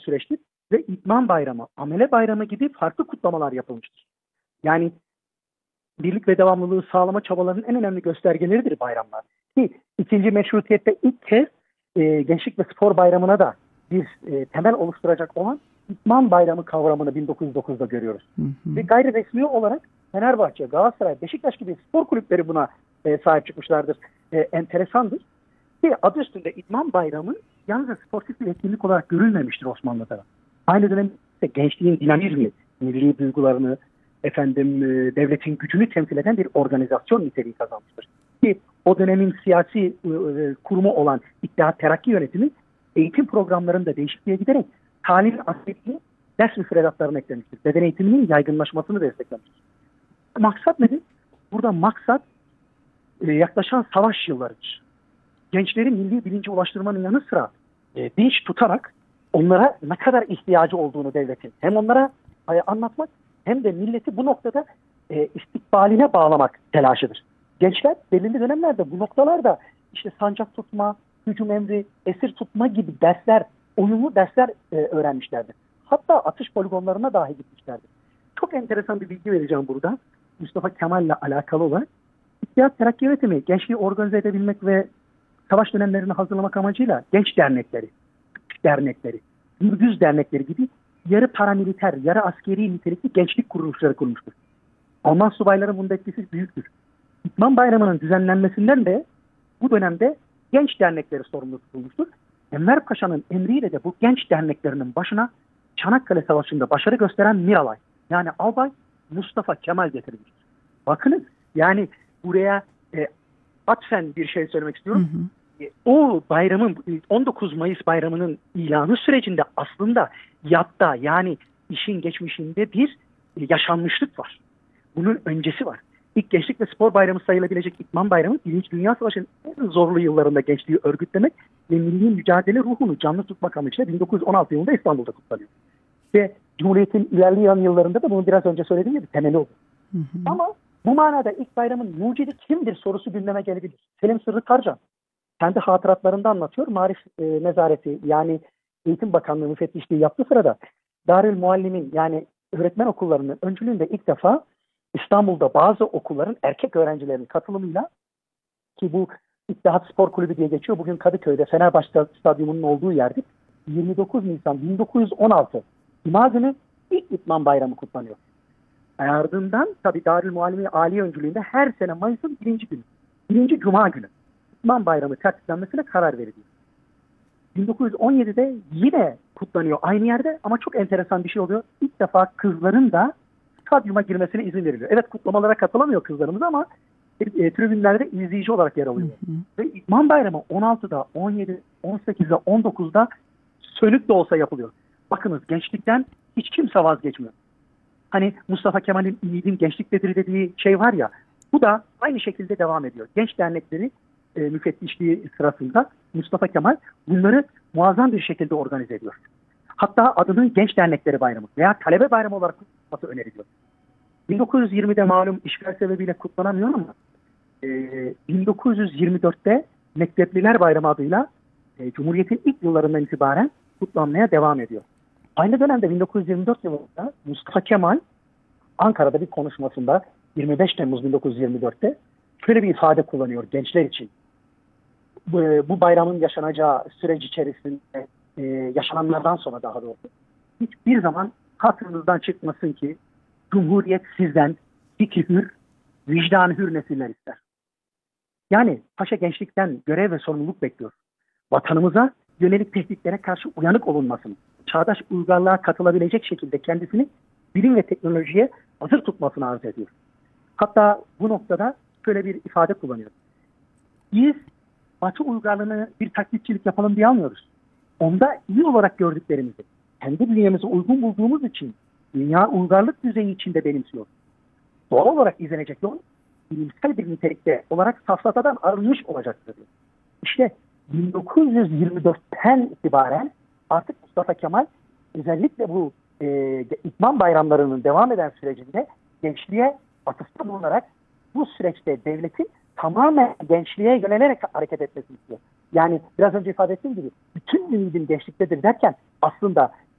süreçtir ve İdman Bayramı, Amele Bayramı gibi farklı kutlamalar yapılmıştır. Yani birlik ve devamlılığı sağlama çabalarının en önemli göstergeleridir bayramlar. Ki ikinci meşrutiyette ilk kez Gençlik ve Spor Bayramı'na da bir temel oluşturacak olan İdman Bayramı kavramını 1909'da görüyoruz. Hı hı. Ve gayri resmi olarak Fenerbahçe, Galatasaray, Beşiktaş gibi spor kulüpleri buna sahip çıkmışlardır. Enteresandır. Ki adı üstünde İdman Bayramı yalnızca sportif bir etkinlik olarak görülmemiştir Osmanlı'da. Aynı dönemde gençliğin dinamizmi, milli duygularını, devletin gücünü temsil eden bir organizasyon niteliği kazanmıştır. Ki o dönemin siyasi kurumu olan İttihat Terakki Yönetimi eğitim programlarında değişikliğe giderek talim askeri ders müfredatlarına eklemiştir. Beden eğitiminin yaygınlaşmasını desteklemiştir. Maksat nedir? Burada maksat yaklaşan savaş yıllarıdır. Gençlerin milli bilinci ulaştırmanın yanı sıra dinç tutarak onlara ne kadar ihtiyacı olduğunu devletin hem onlara anlatmak hem de milleti bu noktada istikbaline bağlamak telaşıdır. Gençler belirli dönemlerde bu noktalarda işte sancak tutma, hücum emri, esir tutma gibi dersler, oyunlu dersler öğrenmişlerdir. Hatta atış poligonlarına dahi gitmişlerdir. Çok enteresan bir bilgi vereceğim burada. Mustafa Kemal'le alakalı olarak. İttihat Terakki Yönetimi gençliği organize edebilmek ve savaş dönemlerini hazırlamak amacıyla genç dernekleri, gürbüz dernekleri gibi yarı paramiliter, yarı askeri nitelikli gençlik kuruluşları kurmuştur. Alman subayların bunda etkisi büyüktür. İdman Bayramı'nın düzenlenmesinden de bu dönemde genç dernekleri sorumlu tutulmuştur. Enver Paşa'nın emriyle de bu genç derneklerinin başına Çanakkale Savaşı'nda başarı gösteren Miralay, yani Albay Mustafa Kemal getirilmiştir. Bakınız, yani buraya atfen bir şey söylemek istiyorum. Hı hı. O bayramın, 19 Mayıs bayramının ilanı sürecinde aslında yatta, yani işin geçmişinde bir yaşanmışlık var. Bunun öncesi var. İlk Gençlik ve Spor Bayramı sayılabilecek İdman Bayramı, Birinci Dünya Savaşı'nın en zorlu yıllarında gençliği örgütlemek ve milli mücadele ruhunu canlı tutmak amacıyla 1916 yılında İstanbul'da kutlanıyor. Ve Cumhuriyet'in ilerleyen yıllarında da bunu biraz önce söylediğim gibi temeli oldu. Hı hı. Ama bu manada ilk bayramın mucidi kimdir sorusu gündeme gelebilir. Selim Sırrı Tarcan kendi hatıratlarında anlatıyor. Marif Nezareti, yani Eğitim Bakanlığı müfettişliği yaptığı sırada Darül Muallimin, yani öğretmen okullarının öncülüğünde ilk defa İstanbul'da bazı okulların erkek öğrencilerinin katılımıyla, ki bu İttihat Spor Kulübü diye geçiyor, bugün Kadıköy'de Fenerbahçe Stadyumu'nun olduğu yerde 29 Nisan 1916 Cuma günü ilk İdman Bayramı kutlanıyor. Ardından tabii Darül Muallimi Ali öncülüğünde her sene Mayıs'ın birinci günü, birinci Cuma günü İdman Bayramı tertiplenmesine karar veriliyor. 1917'de yine kutlanıyor aynı yerde ama çok enteresan bir şey oluyor. İlk defa kızların da stadyuma girmesine izin veriliyor. Evet, kutlamalara katılamıyor kızlarımız ama tribünlerde izleyici olarak yer alıyor. Hı hı. Ve İdman Bayramı 16'da, 17, 18'de, 19'da sönük de olsa yapılıyor. Bakınız, gençlikten hiç kimse vazgeçmiyor. Hani Mustafa Kemal'in ümidin gençliktedir dediği şey var ya, bu da aynı şekilde devam ediyor. Genç dernekleri müfettişliği sırasında Mustafa Kemal bunları muazzam bir şekilde organize ediyor. Hatta adının Genç Dernekleri Bayramı veya Talebe Bayramı olarak kutlanması öneriliyor. 1920'de malum işgal sebebiyle kutlanamıyor ama 1924'te Mektepliler Bayramı adıyla Cumhuriyet'in ilk yıllarından itibaren kutlanmaya devam ediyor. Aynı dönemde 1924 yılında Mustafa Kemal Ankara'da bir konuşmasında 25 Temmuz 1924'te şöyle bir ifade kullanıyor gençler için. Bu bayramın yaşanacağı süreç içerisinde yaşananlardan sonra daha doğrusu hiçbir zaman hatırınızdan çıkmasın ki Cumhuriyet sizden fikri hür, vicdanı hür nesiller ister. Yani paşa gençlikten görev ve sorumluluk bekliyor. Vatanımıza yönelik tehditlere karşı uyanık olunmasını, çağdaş uygarlığa katılabilecek şekilde kendisini bilim ve teknolojiye hazır tutmasını arz ediyor. Hatta bu noktada şöyle bir ifade kullanıyor. Biz Batı uygarlığını bir taklitçilik yapalım diye almıyoruz. Onda iyi olarak gördüklerimizi, kendi bünyemize uygun bulduğumuz için dünya uygarlık düzeyi içinde benimsiyor. Doğal olarak izlenecek yol bilimsel bir nitelikte olarak safsatadan arınmış olacaktır. İşte 1924'ten itibaren artık Mustafa Kemal özellikle bu İdman bayramlarının devam eden sürecinde gençliğe atıfta bulunarak bu süreçte devletin tamamen gençliğe yönelerek hareket etmesini istiyor. Yani biraz önce ifade ettiğim gibi bütün ümidin gençliktedir derken aslında